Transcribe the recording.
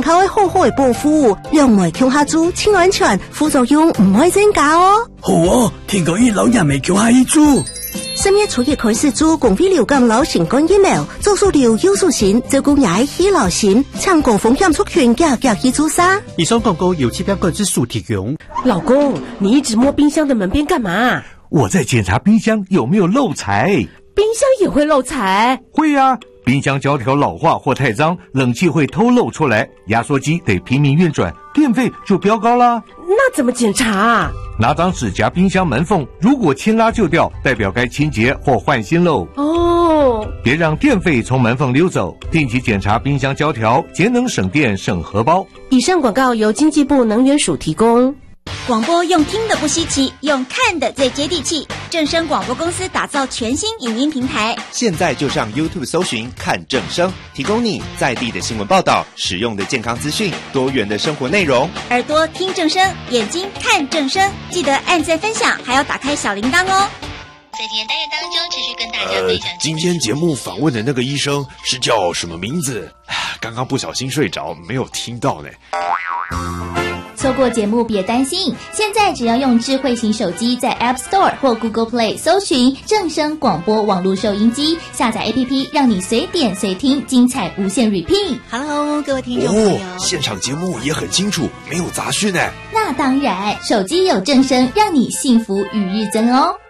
口的好好的保护，让袂强下猪清安全，副作用唔会增加哦。 好哦，听讲伊老人未强下伊猪。 什么出现开始猪共非流感老新冠疫苗，做数流有数型，照顾也系老心，抢购风险出拳加去注杀。 以上广告由期标管制署提供。 老公，你一直摸冰箱的门边干嘛？ 我在检查冰箱有没有漏财。 冰箱也会漏财？ 会啊，冰箱胶条老化或太脏，冷气会偷漏出来，压缩机得拼命运转，电费就飙高啦。 那怎么检查啊？ 拿张纸夹冰箱门缝，如果轻拉就掉，代表该清洁或换新喽。 哦， 别让电费从门缝溜走，定期检查冰箱胶条，节能省电省荷包。 以上广告由经济部能源署提供。 广播用听的不稀奇，用看的最接地气。正声广播公司打造全新影音平台， 现在就上 YouTube 搜寻看正声，提供你在地的新闻报道、实用的健康资讯、多元的生活内容。 耳朵听正声，眼睛看正声，记得按赞分享，还要打开小铃铛哦。 在今天单元当中，持续跟大家分享。 今天节目访问的那个医生是叫什么名字？刚刚不小心睡着，没有听到呢。 错过节目别担心，现在只要用智慧型手机在 App Store 或 Google Play 搜寻正声广播网络收音机，下载 APP， 让你随点随听，精彩无限 repeat。 Hello， 各位听众朋友， 现场节目也很清楚，没有杂讯呢。 那当然，手机有正声，让你幸福与日增哦。